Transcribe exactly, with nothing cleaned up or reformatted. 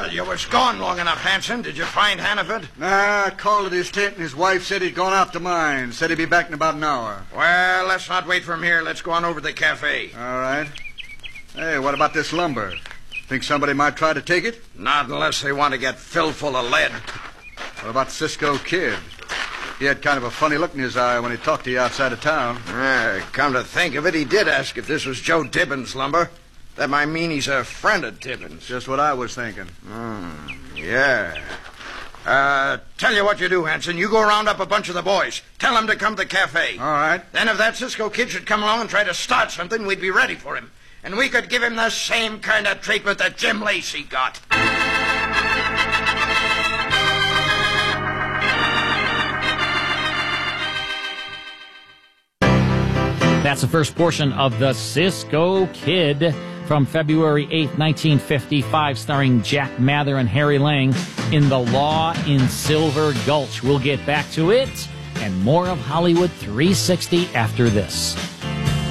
Well, you was gone long enough, Hanson. Did you find Hannaford? Nah, I called at his tent, and his wife said he'd gone out to mine. Said he'd be back in about an hour. Well, let's not wait for him here. Let's go on over to the cafe. All right. Hey, what about this lumber? Think somebody might try to take it? Not unless they want to get filled full of lead. What about Cisco Kid? He had kind of a funny look in his eye when he talked to you outside of town. Uh, come to think of it, he did ask if this was Joe Tibbins' lumber. That might mean he's a friend of Tibbins. Just what I was thinking. Mm, yeah. Uh, tell you what you do, Hanson. You go round up a bunch of the boys. Tell them to come to the cafe. All right. Then if that Cisco Kid should come along and try to start something, we'd be ready for him. And we could give him the same kind of treatment that Jim Lacey got. That's the first portion of The Cisco Kid from February eighth, nineteen fifty-five, starring Jack Mather and Harry Lang in The Law in Silver Gulch. We'll get back to it and more of Hollywood three sixty after this.